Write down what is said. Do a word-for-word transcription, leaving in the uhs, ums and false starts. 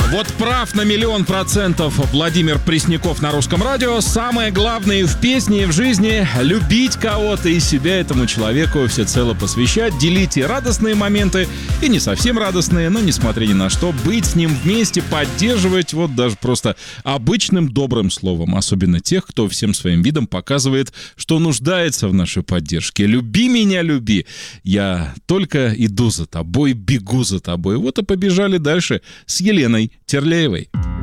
Вот прав на миллион процентов Владимир Пресняков на Русском радио. Самое главное в песне и в жизни — любить кого-то и себя этому человеку всецело посвящать, делить и радостные моменты, и не совсем радостные, но, несмотря ни на что, быть с ним вместе, поддерживать вот даже просто обычным добрым словом. Особенно тех, кто всем своим видом показывает, что нуждается в нашей поддержке. «Люби меня, люби». Я только иду за тобой, бегу за тобой. Вот и побежали дальше с Еленой Терлеевой.